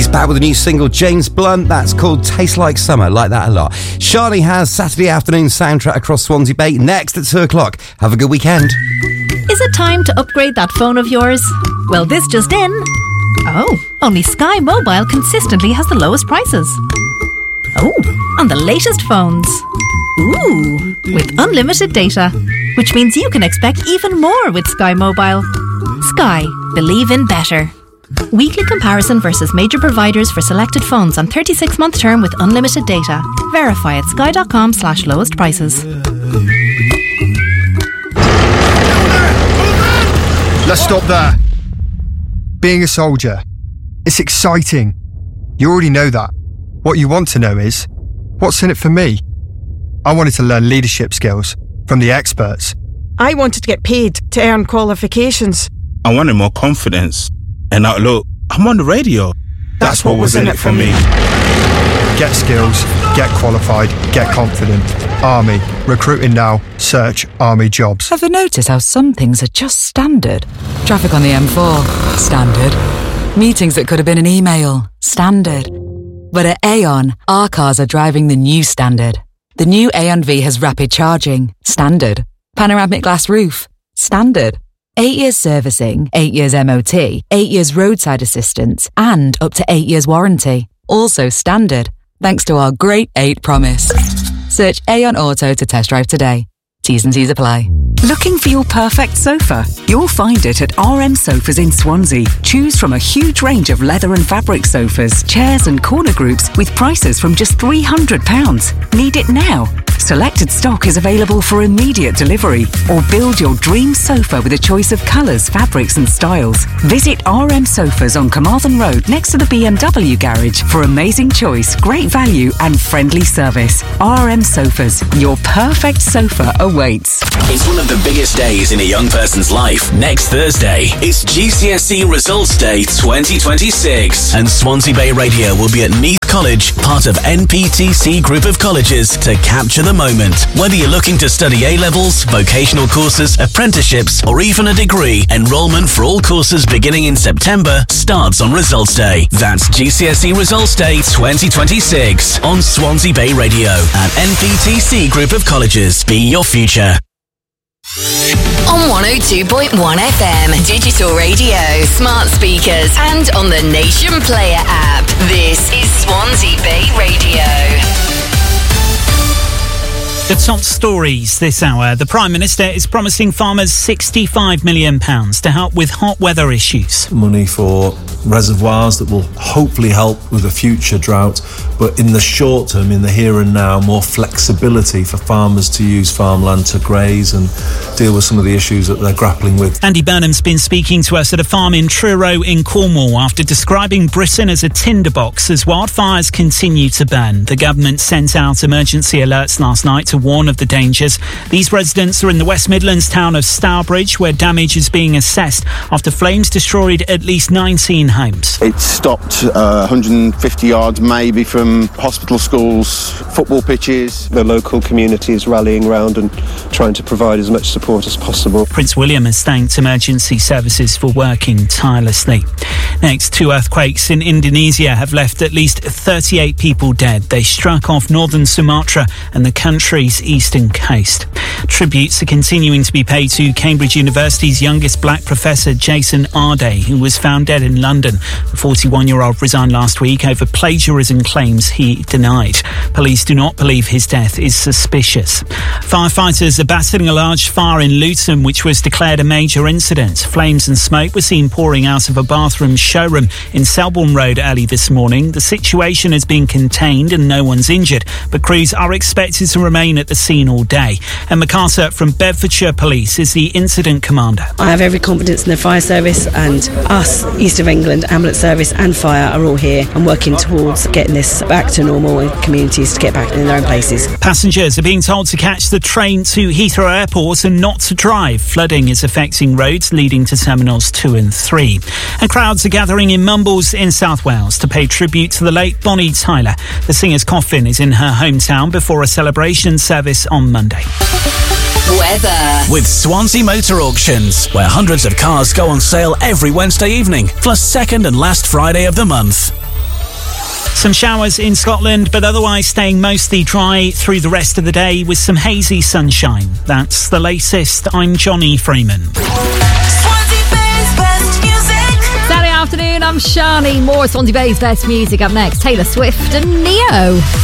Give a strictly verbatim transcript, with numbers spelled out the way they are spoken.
back with a new single, James Blunt. That's called Taste Like Summer. Like that a lot. Shani has Saturday afternoon soundtrack across Swansea Bay next at two o'clock. Have a good weekend. Is it time to upgrade that phone of yours? Well, this just in. Oh, only Sky Mobile consistently has the lowest prices. Oh, on the latest phones. Ooh, with unlimited data, which means you can expect even more with Sky Mobile. Sky, believe in better. Weekly comparison versus major providers for selected phones on thirty-six month term with unlimited data. Verify at sky.com slash lowest prices. Let's stop there. Being a soldier, it's exciting. You already know that. What you want to know is, what's in it for me? I wanted to learn leadership skills from the experts. I wanted to get paid to earn qualifications. I wanted more confidence. And now look, I'm on the radio. That's, That's what, what was in it for me. Get skills, get qualified, get confident. Army. Recruiting now. Search Army jobs. Ever notice how some things are just standard? Traffic on the M four. Standard. Meetings that could have been an email. Standard. But at Aon, our cars are driving the new standard. The new Aon V has rapid charging. Standard. Panoramic glass roof. Standard. Eight years servicing, eight years M O T, eight years roadside assistance, and up to eight years warranty. Also standard, thanks to our Great eight promise. Search Aon Auto to test drive today. T's and C's apply. Looking for your perfect sofa? You'll find it at R M Sofas in Swansea. Choose from a huge range of leather and fabric sofas, chairs and corner groups with prices from just three hundred pounds. Need it now? Selected stock is available for immediate delivery, or build your dream sofa with a choice of colours, fabrics and styles. Visit R M Sofas on Carmarthen Road next to the B M W garage for amazing choice, great value and friendly service. R M Sofas, your perfect sofa awaits. It's one of the biggest days in a young person's life. Next Thursday, it's G C S E Results Day twenty twenty-six, and Swansea Bay Radio will be at Neath College, part of N P T C Group of Colleges, to capture the moment. Whether you're looking to study A-levels, vocational courses, apprenticeships, or even a degree, enrolment for all courses beginning in September starts on Results Day. That's G C S E Results Day twenty twenty-six on Swansea Bay Radio and N P T C Group of Colleges. Be your future. On one oh two point one F M, digital radio, smart speakers, and on the Nation Player app. This is Swansea Bay Radio. The top stories this hour. The Prime Minister is promising farmers sixty-five million pounds to help with hot weather issues. Money for reservoirs that will hopefully help with a future drought, but in the short term, in the here and now, more flexibility for farmers to use farmland to graze and deal with some of the issues that they're grappling with. Andy Burnham's been speaking to us at a farm in Truro in Cornwall after describing Britain as a tinderbox as wildfires continue to burn. The government sent out emergency alerts last night to warn of the dangers. These residents are in the West Midlands town of Stourbridge, where damage is being assessed after flames destroyed at least nineteen homes. It stopped uh, one hundred fifty yards maybe from hospital, schools, football pitches. The local community is rallying round and trying to provide as much support as possible. Prince William has thanked emergency services for working tirelessly. Next, two earthquakes in Indonesia have left at least thirty-eight people dead. They struck off northern Sumatra and the country's eastern coast. Tributes are continuing to be paid to Cambridge University's youngest black professor, Jason Arday, who was found dead in London. The forty-one-year-old resigned last week over plagiarism claims he denied. Police do not believe his death is suspicious. Firefighters are battling a large fire in Luton, which was declared a major incident. Flames and smoke were seen pouring out of a bathroom showroom in Selborne Road early this morning. The situation has been contained and no one's injured, but crews are expected to remain at the scene all day. And MacArthur from Bedfordshire Police is the incident commander. I have every confidence in the fire service, and us, East of England, ambulance service and fire are all here and working towards getting this back to normal and communities to get back in their own places. Passengers are being told to catch the train to Heathrow Airport and not to drive. Flooding is affecting roads leading to Terminals two and three. And crowds are gathering in Mumbles in South Wales to pay tribute to the late Bonnie Tyler. The singer's coffin is in her hometown before a celebration service on Monday. Weather. With Swansea Motor Auctions, where hundreds of cars go on sale every Wednesday evening, plus second and last Friday of the month. Some showers in Scotland, but otherwise staying mostly dry through the rest of the day with some hazy sunshine. That's the latest. I'm Johnny Freeman. Saturday afternoon, I'm Shani. More Swansea Bay's best music up next. Taylor Swift and Neo.